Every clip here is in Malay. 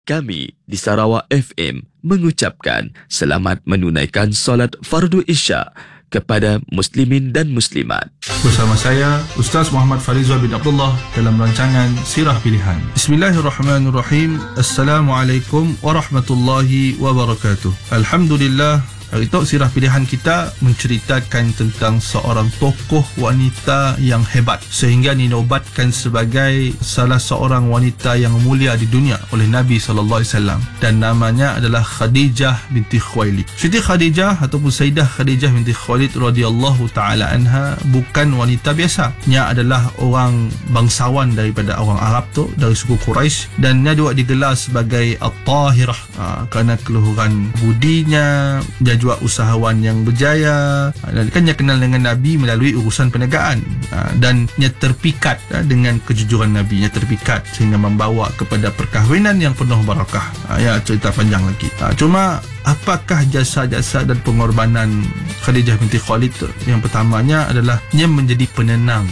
Kami di Sarawak FM mengucapkan selamat menunaikan solat fardu Isya kepada muslimin dan muslimat. Bersama saya Ustaz Muhammad Farizal bin Abdullah dalam rancangan Sirah Pilihan. Bismillahirrahmanirrahim. Assalamualaikum warahmatullahi wabarakatuh. Alhamdulillah, hari itu sirah pilihan kita menceritakan tentang seorang tokoh wanita yang hebat sehingga dinobatkan sebagai salah seorang wanita yang mulia di dunia oleh Nabi SAW, dan namanya adalah Khadijah binti Khuwailid. Siti Khadijah ataupun Sayyidah Khadijah binti Khuwailid radhiyallahu taala anha bukan wanita biasa. Dia adalah orang bangsawan daripada orang Arab tu, dari suku Quraisy, dan dia juga digelar sebagai At-Tahirah kerana keluhuran budinya. Dia juga usahawan yang berjaya, dan kan dia kenal dengan Nabi melalui urusan perniagaan, dan dia terpikat dengan kejujuran Nabi, dia terpikat sehingga membawa kepada perkahwinan yang penuh barakah. Ya, cerita panjang lagi. Cuma apakah jasa-jasa dan pengorbanan Khadijah binti Khuwailid? Yang pertamanya adalah dia menjadi penenang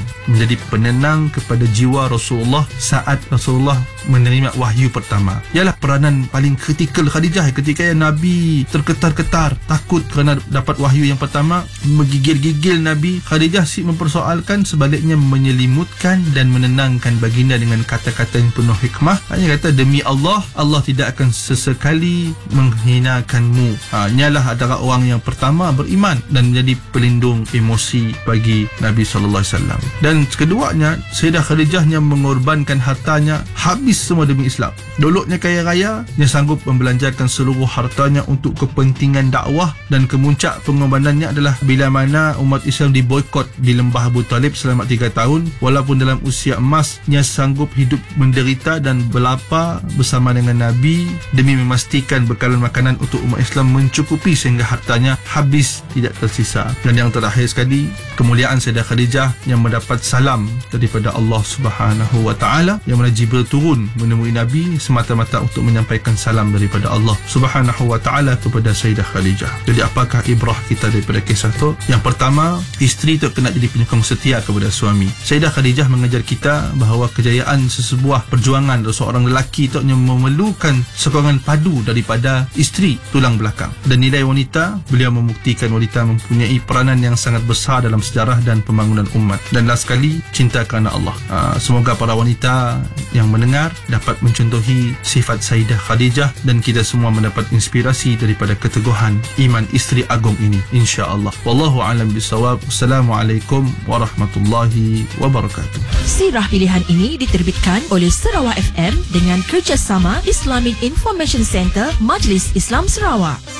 kepada jiwa Rasulullah saat Rasulullah menerima wahyu pertama. Ialah peranan paling kritikal Khadijah ketika Nabi terketar-ketar takut kerana dapat wahyu yang pertama, menggigil-gigil Nabi. Khadijah mempersoalkan, sebaliknya menyelimutkan dan menenangkan baginda dengan kata-kata yang penuh hikmah. Dia kata, demi Allah, Allah tidak akan sesekali menghinakanmu. Nyalah adalah orang yang pertama beriman dan menjadi pelindung emosi bagi Nabi SAW. Dan keduanya, Sayyidah Khadijah yang mengorbankan hartanya habis semua demi Islam. Dulunya kaya raya, dia sanggup membelanjakan seluruh hartanya untuk kepentingan dakwah, dan kemuncak pengorbanannya adalah bila mana umat Islam diboikot di lembah Abu Talib selama 3 tahun. Walaupun dalam usia emas, dia sanggup hidup menderita dan berlapar bersama dengan Nabi demi memastikan bekalan makanan untuk umat Islam mencukupi sehingga hartanya habis tidak tersisa. Dan yang terakhir sekali, kemuliaan Sayyidah Khadijah yang mendapat salam daripada Allah Subhanahu wa taala, yang mana Jibril turun menemui Nabi semata-mata untuk menyampaikan salam daripada Allah Subhanahu wa taala kepada Sayyidah Khadijah. Jadi apakah ibrah kita daripada kisah itu? Yang pertama, isteri itu kena jadi penyokong setia kepada suami. Sayyidah Khadijah mengajar kita bahawa kejayaan sesebuah perjuangan seorang lelaki itu memerlukan sokongan padu daripada isteri tulang belakang. Dan nilai wanita, beliau membuktikan wanita mempunyai peranan yang sangat besar dalam sejarah dan pembangunan umat. Dan last sekali, cinta kerana Allah. Semoga para wanita yang mendengar dapat mencontohi sifat Sayyidah Khadijah dan kita semua mendapat inspirasi daripada keteguhan iman isteri agung ini, insya-Allah. Wallahu a'lam bissawab. Assalamualaikum warahmatullahi wabarakatuh. Sirah pilihan ini diterbitkan oleh Sarawak FM dengan kerjasama Islamic Information Center Majlis Islam Sarawak.